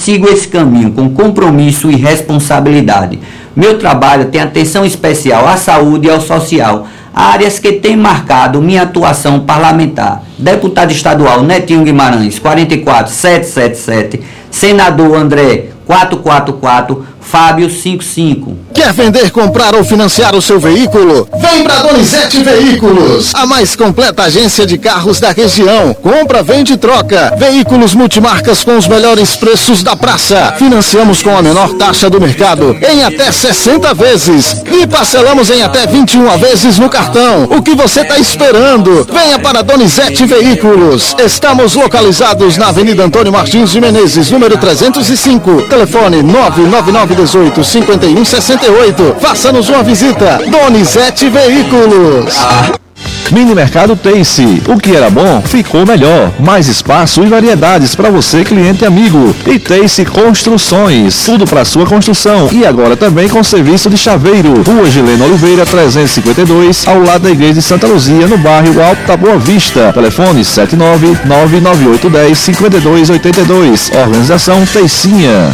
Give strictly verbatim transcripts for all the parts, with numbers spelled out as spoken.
sigo esse caminho com compromisso e responsabilidade. Meu trabalho tem atenção especial à saúde e ao social, áreas que têm marcado minha atuação parlamentar. Deputado estadual Netinho Guimarães, quarenta e quatro, setecentos e setenta e sete. Senador André, quatrocentos e quarenta e quatro. Fábio, cinquenta e cinco. Quer vender, comprar ou financiar o seu veículo? Vem para Donizete Veículos, a mais completa agência de carros da região. Compra, vende e troca. Veículos multimarcas com os melhores preços da praça. Financiamos com a menor taxa do mercado em até sessenta vezes e parcelamos em até vinte e uma vezes no cartão. O que você está esperando? Venha para Donizete Veículos. Estamos localizados na Avenida Antônio Martins de Menezes, número trezentos e cinco. Telefone nove nove nove um oito, cinco um seis oito. Faça-nos uma visita. Donizete Veículos. Mini Mercado Tace. O que era bom, ficou melhor. Mais espaço e variedades para você, cliente e amigo. E Tace Construções. Tudo para sua construção. E agora também com serviço de chaveiro. Rua Gileno Oliveira, trezentos e cinquenta e dois, ao lado da Igreja de Santa Luzia, no bairro Alto da Boa Vista. Telefone sete nove nove nove oito um zero cinco dois oito dois. Organização Teicinha.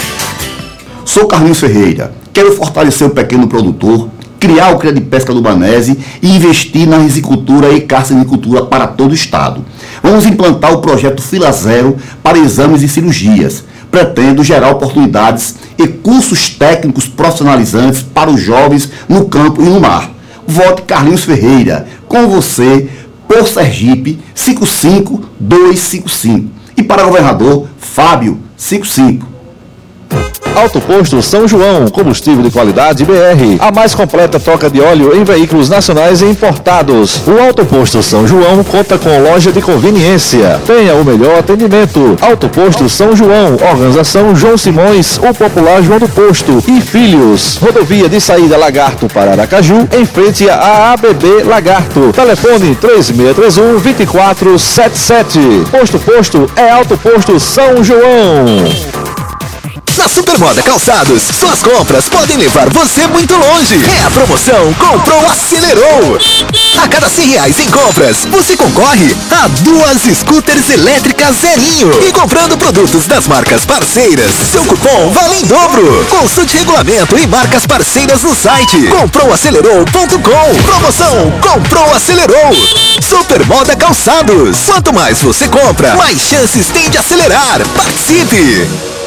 Sou Carlinhos Ferreira. Quero fortalecer o pequeno produtor, criar o Crédito Pesca do Banese e investir na risicultura e carcinicultura para todo o estado. Vamos implantar o projeto Fila Zero para exames e cirurgias. Pretendo gerar oportunidades e cursos técnicos profissionalizantes para os jovens no campo e no mar. Vote Carlinhos Ferreira. Com você, por Sergipe, cinco cinco dois cinco cinco. E para governador, Fábio, cinquenta e cinco. Auto Posto São João, combustível de qualidade B R, a mais completa troca de óleo em veículos nacionais e importados. O Auto Posto São João conta com loja de conveniência. Tenha o melhor atendimento. Auto Posto São João, organização João Simões, o popular João do Posto e Filhos. Rodovia de saída Lagarto para Aracaju, em frente à A B B Lagarto. Telefone três seis três um, dois quatro sete sete. Posto Posto é Auto Posto São João. Na Supermoda Calçados, suas compras podem levar você muito longe. É a promoção Comprou, Acelerou. A cada cem reais em compras, você concorre a duas scooters elétricas zerinho. E comprando produtos das marcas parceiras, seu cupom vale em dobro. Consulte regulamento e marcas parceiras no site comprou acelerou ponto com. Promoção Comprou, Acelerou. Supermoda Calçados. Quanto mais você compra, mais chances tem de acelerar. Participe!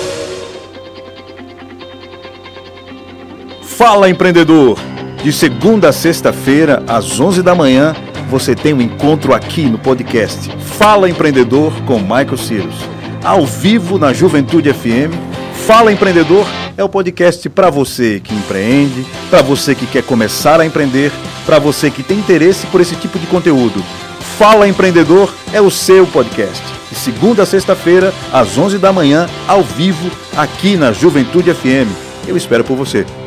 Fala, empreendedor! De segunda a sexta-feira, às onze da manhã, você tem um encontro aqui no podcast Fala Empreendedor com Michael Cyrus. Ao vivo na Juventude F M, Fala Empreendedor é o podcast para você que empreende, para você que quer começar a empreender, para você que tem interesse por esse tipo de conteúdo. Fala Empreendedor é o seu podcast. De segunda a sexta-feira, às onze da manhã, ao vivo, aqui na Juventude F M. Eu espero por você.